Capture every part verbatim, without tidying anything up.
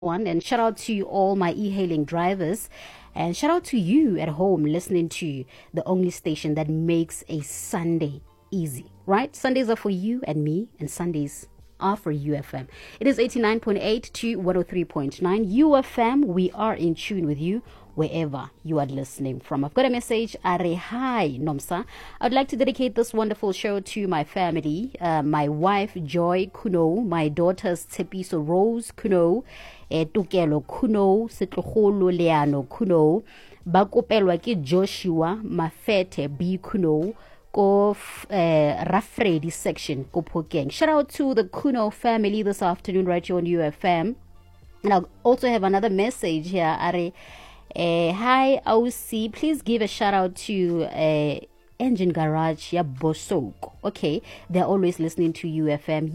one. And shout out to all my e-hailing drivers. And shout out to you at home listening to the only station that makes a Sunday easy, right? Sundays are for you and me, and Sundays are for U F M. It is eighty-nine point eight to one oh three point nine. U F M, we are in tune with you wherever you are listening from. I've got a message. Are hi, Nomsa. I'd like to dedicate this wonderful show to my family, uh, my wife, Joy Kuno, my daughters, Tsepiso Rose Kuno, eh, Tukelo Kuno, Setlogolo Leano Kuno, Bakopelwa ke Joshua Mafete B Kuno, ko uh, Rafredi section, ko Pokeng. Shout out to the Kuno family this afternoon right here on U F M. And I'll also have another message here. Are Uh, hi, O C. Please give a shout out to uh, Engine Garage, yeah, Bosok. Okay, they're always listening to U F M.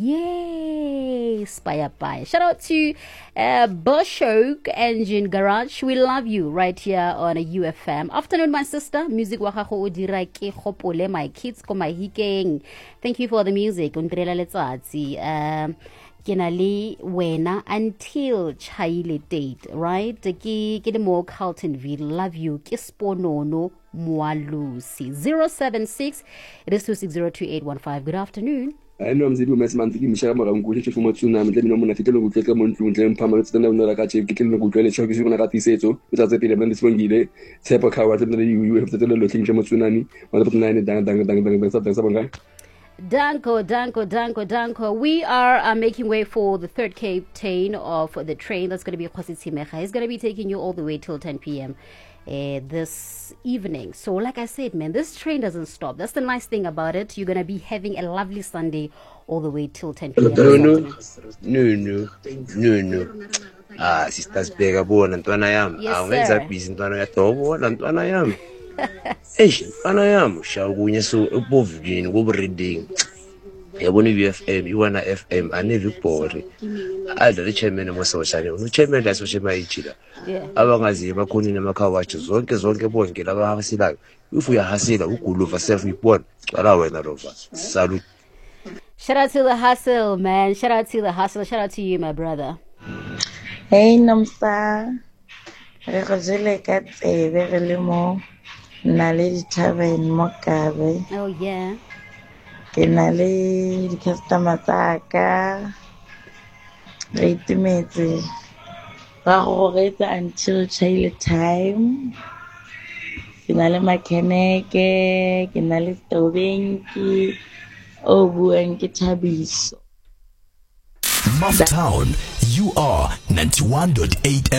Yay! Spire bye. Shout out to uh, Bosok Engine Garage. We love you right here on a U F M. Afternoon, my sister. Music wakaho odira ke khopole my kids ko my hikeng. Thank you for the music. Undrela letsatsi. Um. Kenali wena until chaile date, right? Ke ke mo Carltonville. Love you. Ke sponono mwalusi. zero seven six. It is two six zero two eight one five. Good afternoon. I know I'm the best man to give me share my good for my tsunami. Let me know when I take a look at the moon to them. Pamela, stand down like a chief, kicking the good really shock is going to say so. Without the pin this one gile. Sepa Kawa, you have to tell the looking tsunami. One of the nine dang dang dang dang dang dang. Danko, Danko, Danko, Danko. We are uh, making way for the third captain of the train. That's going to be Khositsi Mecha. He's going to be taking you all the way till ten p.m. Uh, this evening. So like I said, man, this train doesn't stop. That's the nice thing about it. You're going to be having a lovely Sunday all the way till ten p.m. No, no, no, no, no, no. Ah, sisters bega bona ntwana yami. Awenza busy ntwana yatobo ntwana yami. Eish, ntwana yami shawukunye so ebovini kubureading. Yabona U F M, iwana F M anevi bore. Ada le chairman mo social. No chairman la social media. Abangazi bakhonini amakhawathi zonke zonke bonke laba habasilayo. If we are hasila ukuluva self report. Cala wena rova. Salute. Shout out to the hustle, man. Shout out to the hustle. Shout out to you, my brother. Hey, Nomsa. Re go jele ka tsebe re le mo na le dithabeng mo Kabe. Oh yeah. Ke na le di customer tsa ka. Re itumetse. Ba go retsa until child time. Ke na le makeneke, ke na le tobenki. O buang ke Thabiso. Moptown, you are ninety-one point eight